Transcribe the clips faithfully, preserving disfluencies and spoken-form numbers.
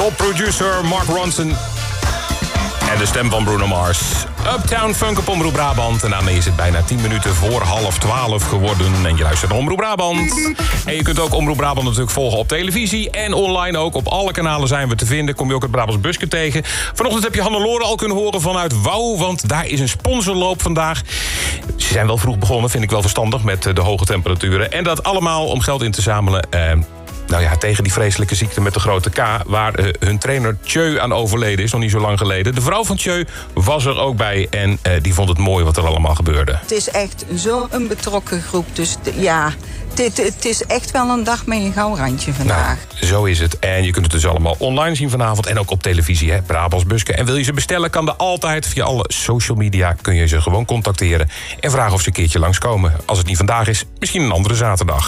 Top-producer Mark Ronson. En de stem van Bruno Mars. Uptown Funk op Omroep Brabant. En daarmee is het bijna tien minuten voor half twaalf geworden. En je luistert naar Omroep Brabant. En je kunt ook Omroep Brabant natuurlijk volgen op televisie. En online ook. Op alle kanalen zijn we te vinden. Kom je ook het Brabants Busje tegen. Vanochtend heb je Hannelore al kunnen horen vanuit Wouw. Want daar is een sponsorloop vandaag. Ze zijn wel vroeg begonnen, vind ik wel verstandig. Met de hoge temperaturen. En dat allemaal om geld in te zamelen. Eh, Nou ja, tegen die vreselijke ziekte met de grote K... waar uh, hun trainer Tjeu aan overleden is, nog niet zo lang geleden. De vrouw van Tjeu was er ook bij en uh, die vond het mooi wat er allemaal gebeurde. Het is echt zo'n betrokken groep, dus t- ja... Het is echt wel een dag met een gouden randje vandaag. Nou, zo is het. En je kunt het dus allemaal online zien vanavond. En ook op televisie, hè, Brabants Busje. En wil je ze bestellen, kan dat altijd. Via alle social media kun je ze gewoon contacteren. En vragen of ze een keertje langskomen. Als het niet vandaag is, misschien een andere zaterdag.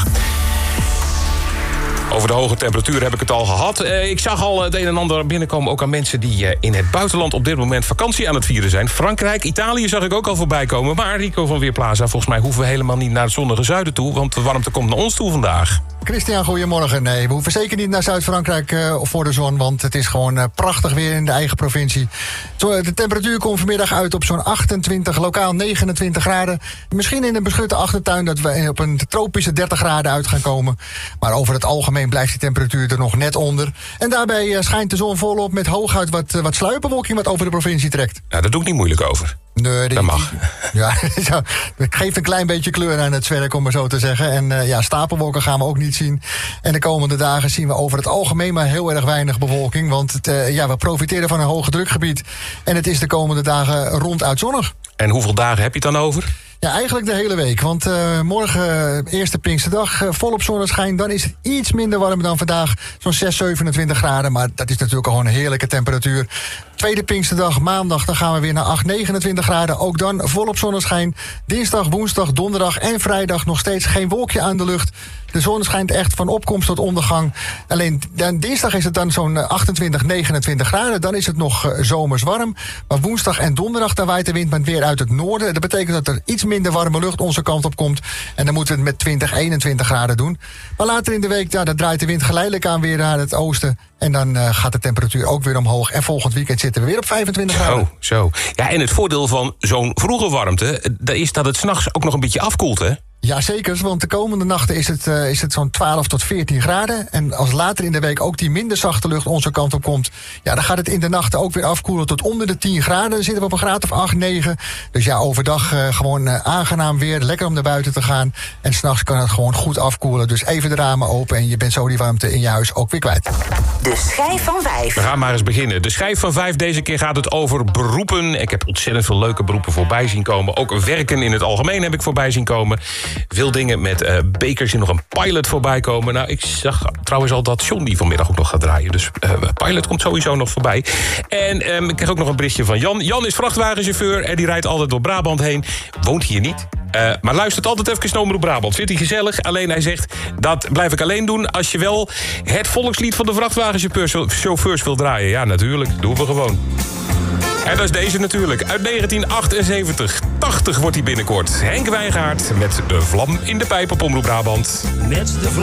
Over de hoge temperatuur heb ik het al gehad. Uh, ik zag al het een en ander binnenkomen ook aan mensen... die uh, in het buitenland op dit moment vakantie aan het vieren zijn. Frankrijk, Italië zag ik ook al voorbij komen. Maar Rico van Weerplaza, volgens mij hoeven we helemaal niet naar het zonnige zuiden toe... want de warmte komt naar ons toe vandaag. Christian, goedemorgen. Nee, we hoeven zeker niet naar Zuid-Frankrijk uh, voor de zon... want het is gewoon uh, prachtig weer in de eigen provincie. Zo, de temperatuur komt vanmiddag uit op zo'n achtentwintig, lokaal negenentwintig graden. Misschien in een beschutte achtertuin dat we op een tropische dertig graden uit gaan komen. Maar over het algemeen blijft die temperatuur er nog net onder. En daarbij uh, schijnt de zon volop met hooguit wat, uh, wat sluierbewolking... wat over de provincie trekt. Ja, dat doe ik niet moeilijk over. Nee, dat mag. Ja, het geeft een klein beetje kleur aan het zwerk, om maar zo te zeggen. En uh, ja, stapelwolken gaan we ook niet zien. En de komende dagen zien we over het algemeen maar heel erg weinig bewolking. Want het, uh, ja, we profiteren van een hoge drukgebied. En het is de komende dagen ronduit zonnig. En hoeveel dagen heb je het dan over? Ja, eigenlijk de hele week. Want uh, morgen, uh, eerste Pinksterdag, uh, volop zonneschijn. Dan is het iets minder warm dan vandaag. Zo'n zes, zevenentwintig graden. Maar dat is natuurlijk gewoon een heerlijke temperatuur. Tweede Pinksterdag, maandag, dan gaan we weer naar acht, negenentwintig graden. Ook dan volop zonneschijn. Dinsdag, woensdag, donderdag en vrijdag nog steeds geen wolkje aan de lucht. De zon schijnt echt van opkomst tot ondergang. Alleen dan, dinsdag is het dan zo'n achtentwintig, negenentwintig graden. Dan is het nog uh, zomers warm. Maar woensdag en donderdag, dan waait de wind met weer uit het noorden. Dat betekent dat er iets minder warme lucht onze kant op komt. En dan moeten we het met twintig, eenentwintig graden doen. Maar later in de week, ja, dan draait de wind geleidelijk aan weer naar het oosten. En dan uh, gaat de temperatuur ook weer omhoog. En volgend weekend zitten we weer op vijfentwintig graden. Zo, zo. Ja, en het voordeel van zo'n vroege warmte... is dat het 's nachts ook nog een beetje afkoelt, hè? Ja, zeker, want de komende nachten is het, uh, is het zo'n twaalf tot veertien graden. En als later in de week ook die minder zachte lucht onze kant op komt... ja, dan gaat het in de nachten ook weer afkoelen tot onder de tien graden. Dan zitten we op een graad of acht, negen. Dus ja, overdag uh, gewoon uh, aangenaam weer, lekker om naar buiten te gaan. En 's nachts kan het gewoon goed afkoelen. Dus even de ramen open en je bent zo die warmte in je huis ook weer kwijt. De schijf van vijf. We gaan maar eens beginnen. De schijf van vijf, deze keer gaat het over beroepen. Ik heb ontzettend veel leuke beroepen voorbij zien komen. Ook werken in het algemeen heb ik voorbij zien komen. Veel dingen met uh, bekers die nog een pilot voorbij komen. Nou, ik zag trouwens al dat John die vanmiddag ook nog gaat draaien. Dus uh, pilot komt sowieso nog voorbij. En um, ik kreeg ook nog een berichtje van Jan. Jan is vrachtwagenchauffeur en die rijdt altijd door Brabant heen. Woont hier niet. Uh, maar luistert altijd even naar Omroep Brabant. Vindt hij gezellig. Alleen hij zegt, dat blijf ik alleen doen... als je wel het volkslied van de vrachtwagenchauffeurs wil draaien. Ja, natuurlijk. Doen we gewoon. En dat is deze natuurlijk. Uit negentien achtenzeventig. tachtig wordt hij binnenkort. Henk Wijngaard met de vlam in de pijp op Omroep Brabant. Met de vlam.